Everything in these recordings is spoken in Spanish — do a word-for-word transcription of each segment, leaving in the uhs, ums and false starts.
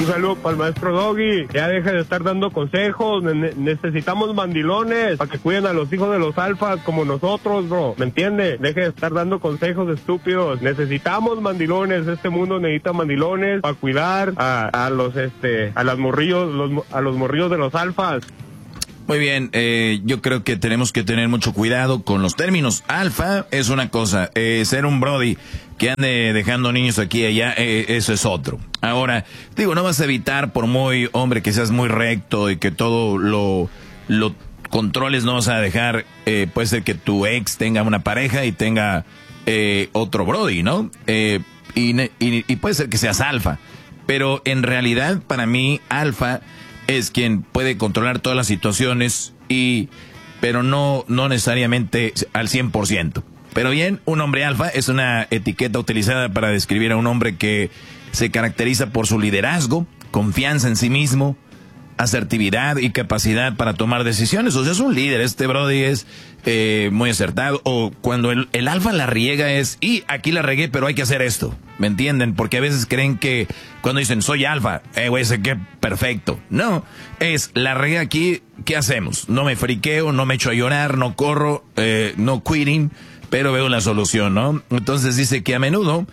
Un saludo para el maestro Doggy. Ya deja de estar dando consejos. Ne- necesitamos mandilones para que cuiden a los hijos de los alfas como nosotros, bro. ¿Me entiende? Deje de estar dando consejos estúpidos. Necesitamos mandilones. Este mundo necesita mandilones para cuidar a, a los, este, a las morrillos, los, a los morrillos de los alfas. Muy bien, eh, yo creo que tenemos que tener mucho cuidado con los términos. Alfa es una cosa, eh, ser un brody que ande dejando niños aquí y allá, eh, eso es otro. Ahora, digo, no vas a evitar, por muy hombre que seas muy recto y que todo lo, lo controles, no vas a dejar, eh, puede ser que tu ex tenga una pareja y tenga eh, otro brody, ¿no? Eh, y, y, y puede ser que seas alfa, pero en realidad para mí alfa es quien puede controlar todas las situaciones, y pero no, no necesariamente al cien por ciento. Pero bien, un hombre alfa es una etiqueta utilizada para describir a un hombre que se caracteriza por su liderazgo, confianza en sí mismo, asertividad y capacidad para tomar decisiones. O sea, es un líder. Este brody es eh, muy acertado. O cuando el, el alfa la riega es, y aquí la regué, pero hay que hacer esto. ¿Me entienden? Porque a veces creen que cuando dicen soy alfa, eh, güey, sé que perfecto. No, es la regué aquí, ¿qué hacemos? No me friqueo, no me echo a llorar, no corro, eh, no quitting, pero veo la solución, ¿no? Entonces dice que a menudo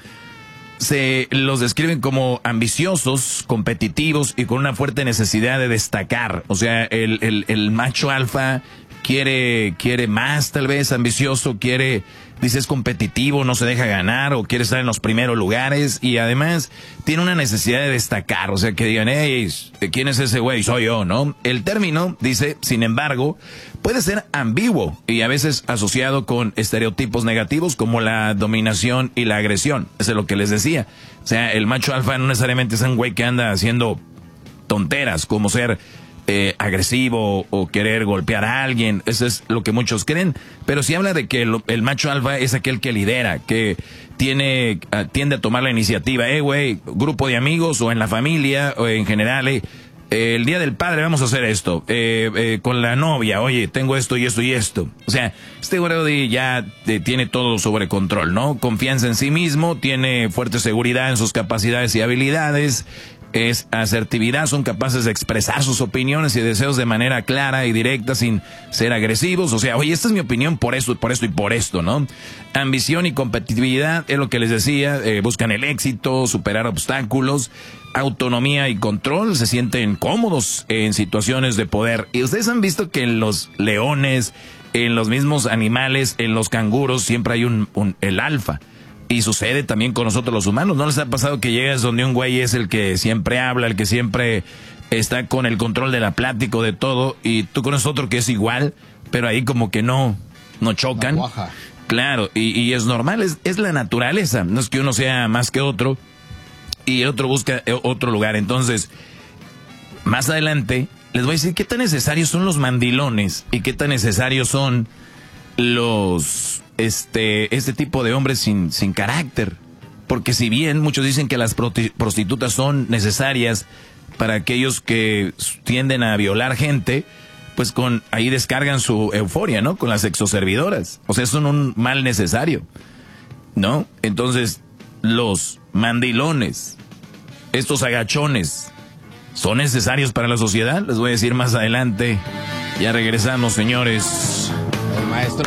se los describen como ambiciosos, competitivos y con una fuerte necesidad de destacar. O sea, el, el, el macho alfa quiere, quiere más, tal vez, ambicioso, quiere, dice, es competitivo, no se deja ganar o quiere estar en los primeros lugares, y además tiene una necesidad de destacar. O sea, que digan, hey, ¿quién es ese güey? Soy yo, ¿no? El término, dice, sin embargo, puede ser ambiguo y a veces asociado con estereotipos negativos como la dominación y la agresión. Eso es lo que les decía. O sea, el macho alfa no necesariamente es un güey que anda haciendo tonteras como ser eh, agresivo o querer golpear a alguien. Eso es lo que muchos creen. Pero si habla de que el, el macho alfa es aquel que lidera, que tiene uh, tiende a tomar la iniciativa. Eh, güey, grupo de amigos o en la familia o en general, eh, el día del padre vamos a hacer esto, eh, eh, con la novia, oye, tengo esto y esto y esto. O sea, este brody ya eh, tiene todo sobre control, ¿no? Confianza en sí mismo, tiene fuerte seguridad en sus capacidades y habilidades, es asertividad, son capaces de expresar sus opiniones y deseos de manera clara y directa sin ser agresivos. O sea, oye, esta es mi opinión por esto, por esto y por esto, ¿no? Ambición y competitividad, es lo que les decía, eh, buscan el éxito, superar obstáculos. Autonomía y control, se sienten cómodos en situaciones de poder. Y ustedes han visto que en los leones, en los mismos animales, en los canguros, siempre hay un, un el alfa. Y sucede también con nosotros los humanos. ¿No les ha pasado que llegas donde un güey es el que siempre habla, el que siempre está con el control de la plática, de todo, y tú conoces otro que es igual, pero ahí como que no, no chocan? Claro, y, y es normal, es, es la naturaleza. No es que uno sea más que otro y el otro busca otro lugar. Entonces, más adelante les voy a decir qué tan necesarios son los mandilones y qué tan necesarios son los este este tipo de hombres sin, sin carácter. Porque si bien muchos dicen que las prostitutas son necesarias para aquellos que tienden a violar gente, pues con ahí descargan su euforia, ¿no? Con las exoservidoras. O sea, son un mal necesario, ¿no? Entonces, los mandilones, estos agachones, ¿son necesarios para la sociedad? Les voy a decir más adelante. Ya regresamos, señores. El maestro.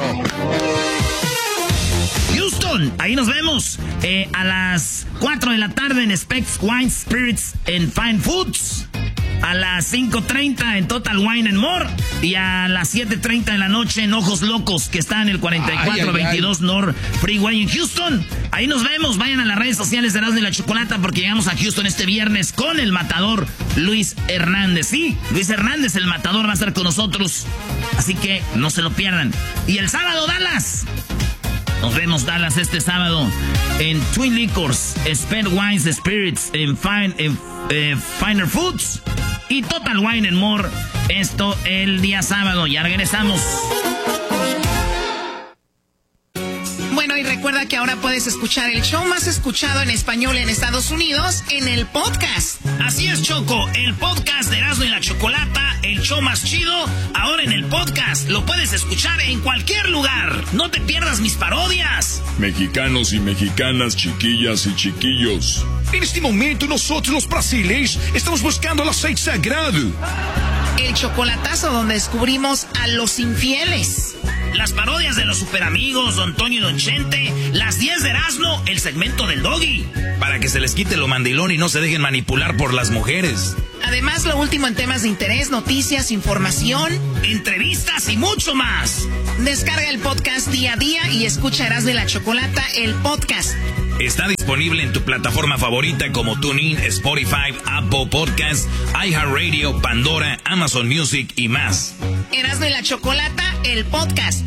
Houston, ahí nos vemos eh, a las cuatro de la tarde en Specs Wine Spirits and Fine Foods. A las cinco treinta en Total Wine and More. Y a las siete treinta de la noche en Ojos Locos, que está en el cuarenta y cuatro veintidós North Freeway en Houston. Ahí nos vemos. Vayan a las redes sociales de Erasmo y la Chocolata, porque llegamos a Houston este viernes con el matador Luis Hernández. Sí, Luis Hernández, el matador, va a estar con nosotros. Así que no se lo pierdan. Y el sábado, Dallas. Nos vemos, Dallas, este sábado en Twin Liquors, Spent Wines Spirits, en, Fine, en eh, Finer Foods y Total Wine and More. Esto el día sábado. Ya regresamos. Bueno, y recuerda Recuerda que ahora puedes escuchar el show más escuchado en español en Estados Unidos en el podcast. Así es, Choco, el podcast de Erasmo y la Chocolata, el show más chido, ahora en el podcast. Lo puedes escuchar en cualquier lugar. No te pierdas mis parodias. Mexicanos y mexicanas, chiquillas y chiquillos. En este momento nosotros los brasileños estamos buscando el aceite sagrado. El chocolatazo donde descubrimos a los infieles. Las parodias de los superamigos, Don Toño y Don Chente. Las diez de Erasmo, el segmento del Doggy. Para que se les quite lo mandilón y no se dejen manipular por las mujeres. Además, lo último en temas de interés, noticias, información, entrevistas y mucho más. Descarga el podcast día a día y escucha Erasmo y la Chocolata, el podcast. Está disponible en tu plataforma favorita como TuneIn, Spotify, Apple Podcasts, iHeartRadio, Pandora, Amazon Music y más. Erasmo y la Chocolata, el podcast.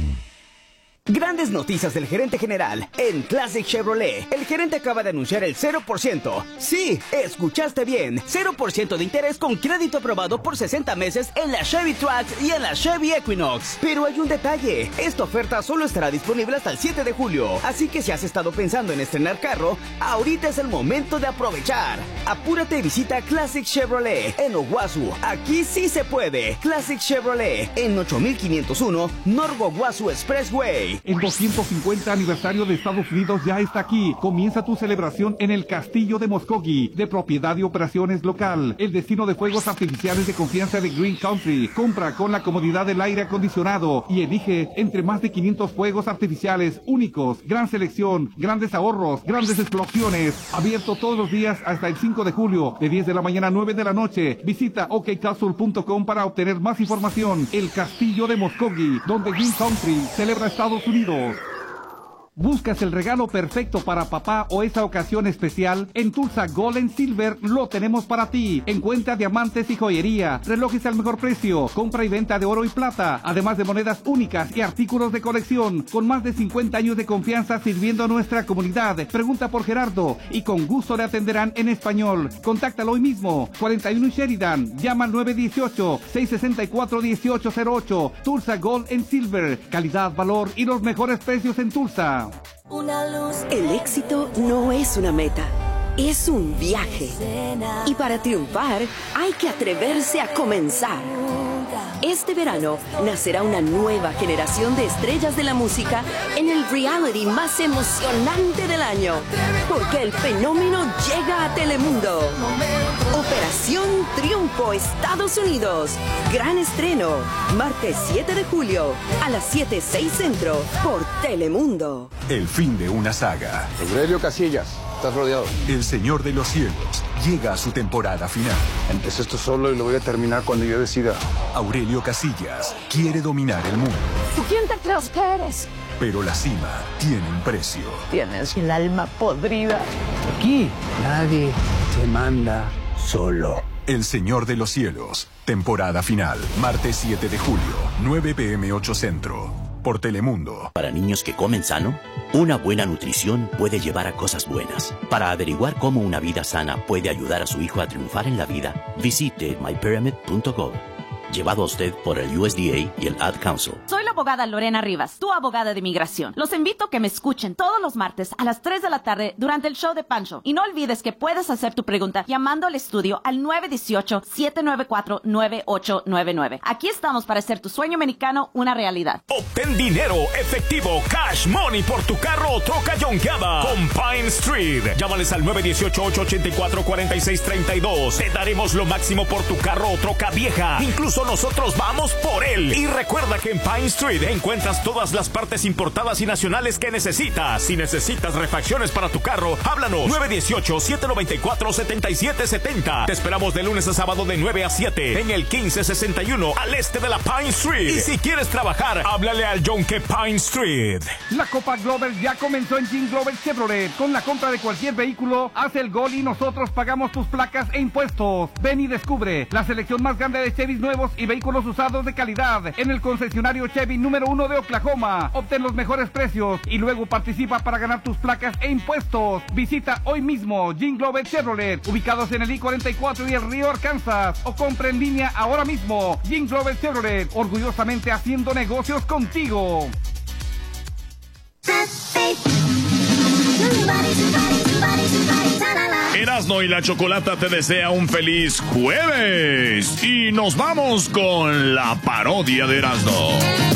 Grandes noticias del gerente general en Classic Chevrolet. El gerente acaba de anunciar el cero por ciento. Sí, escuchaste bien. cero por ciento de interés con crédito aprobado por sesenta meses en la Chevy Trax y en la Chevy Equinox. Pero hay un detalle. Esta oferta solo estará disponible hasta el siete de julio. Así que si has estado pensando en estrenar carro, ahorita es el momento de aprovechar. Apúrate y visita Classic Chevrolet en Owasu. Aquí sí se puede. Classic Chevrolet en ocho mil quinientos uno North Owasu Expressway. El doscientos cincuenta aniversario de Estados Unidos ya está aquí. Comienza tu celebración en el Castillo de Muskogee, de propiedad y operaciones local. El destino de fuegos artificiales de confianza de Green Country. Compra con la comodidad del aire acondicionado y elige entre más de quinientos fuegos artificiales únicos. Gran selección, grandes ahorros, grandes explosiones. Abierto todos los días hasta el cinco de julio, de diez de la mañana a nueve de la noche. Visita ok castle punto com para obtener más información. El Castillo de Muskogee, donde Green Country celebra Estados Unidos. ¿Buscas el regalo perfecto para papá o esa ocasión especial? En Tulsa Gold and Silver lo tenemos para ti. Encuentra diamantes y joyería, relojes al mejor precio, compra y venta de oro y plata, además de monedas únicas y artículos de colección, con más de cincuenta años de confianza sirviendo a nuestra comunidad. Pregunta por Gerardo y con gusto le atenderán en español. Contáctalo hoy mismo, cuarenta y uno Sheridan, llama al nueve uno ocho, seis seis cuatro, uno ocho cero ocho. Tulsa Gold and Silver, calidad, valor y los mejores precios en Tulsa. El éxito no es una meta, es un viaje. Y para triunfar hay que atreverse a comenzar. Este verano nacerá una nueva generación de estrellas de la música en el reality más emocionante del año. Porque el fenómeno llega a Telemundo. Operación Triunfo Estados Unidos. Gran estreno. Martes siete de julio a las siete seis centro por Telemundo. El fin de una saga. Aurelio Casillas, estás rodeado. El Señor de los Cielos llega a su temporada final. Empecé esto solo y lo voy a terminar cuando yo decida. Aurelio Casillas quiere dominar el mundo. ¿Tú quién te crees que eres? Pero la cima tiene un precio. Tienes el alma podrida. Aquí nadie te manda solo. El Señor de los Cielos, temporada final, martes siete de julio, nueve pe eme ocho centro, por Telemundo. Para niños que comen sano, una buena nutrición puede llevar a cosas buenas. Para averiguar cómo una vida sana puede ayudar a su hijo a triunfar en la vida, visite my pyramid punto gov. Llevado a usted por el U S D A y el Ad Council. Soy la abogada Lorena Rivas, tu abogada de migración. Los invito a que me escuchen todos los martes a las tres de la tarde durante el show de Pancho. Y no olvides que puedes hacer tu pregunta llamando al estudio al nueve uno ocho, siete nueve cuatro, nueve ocho nueve nueve. Aquí estamos para hacer tu sueño americano una realidad. Obtén dinero, efectivo, cash money por tu carro o troca yonkeada con Pine Street. Llámales al nueve uno ocho, ocho ocho cuatro, cuatro seis tres dos. Te daremos lo máximo por tu carro o troca vieja. Incluso nosotros vamos por él. Y recuerda que en Pine Street encuentras todas las partes importadas y nacionales que necesitas. Si necesitas refacciones para tu carro, háblanos nueve uno ocho, siete nueve cuatro, siete siete siete cero. Te esperamos de lunes a sábado de nueve a siete en el quince sesenta y uno al este de la Pine Street. Y si quieres trabajar, háblale al Yonke Pine Street. La Copa Glover ya comenzó en Jean Glover Chevrolet. Con la compra de cualquier vehículo, haz el gol y nosotros pagamos tus placas e impuestos. Ven y descubre la selección más grande de Chevys nuevos y vehículos usados de calidad en el concesionario Chevy número uno de Oklahoma. Obtén los mejores precios y luego participa para ganar tus placas e impuestos. Visita hoy mismo Jean Glover Chevrolet, ubicados en el I cuarenta y cuatro y el Río Arkansas, o compra en línea ahora mismo. Jean Glover Chevrolet, orgullosamente haciendo negocios contigo. Erasmo y la Chocolata te desea un feliz jueves. Y nos vamos con la parodia de Erasmo.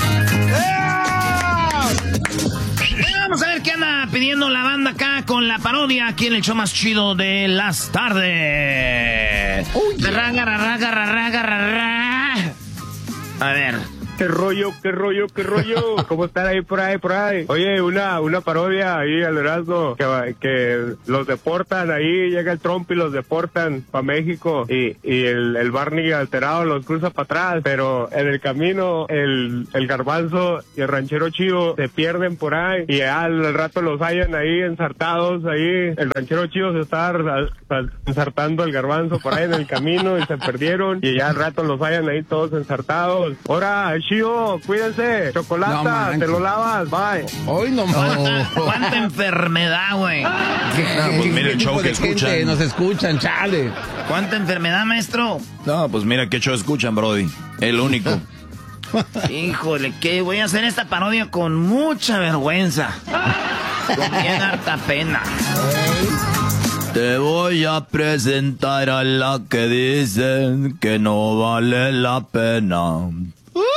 Vamos a ver qué anda pidiendo la banda acá con la parodia aquí en el show más chido de las tardes. Oh, yeah. Raga, raga, raga, raga. A ver. ¿Qué rollo, qué rollo, qué rollo? ¿Cómo están ahí por ahí, por ahí? Oye, una una parodia ahí al Erasmo, que, que los deportan ahí, llega el Trump y los deportan para México y, y el, el Barney alterado los cruza para atrás, pero en el camino el, el Garbanzo y el Ranchero Chido se pierden por ahí y al rato los hallan ahí ensartados ahí. El Ranchero Chido se está ensartando el Garbanzo por ahí en el camino y se perdieron y ya al rato los hallan ahí todos ensartados. Ahora, Chido, cuídense. Chocolata, no, te lo lavas. Bye. Hoy no ¿Cuánta, ¿Cuánta enfermedad, güey? No, pues mira el show que escuchan. Nos escuchan, chale. ¿Cuánta enfermedad, maestro? No, pues mira qué show escuchan, brody. El único. Híjole, que voy a hacer esta parodia con mucha vergüenza. Con bien harta pena. Te voy a presentar a la que dicen que no vale la pena.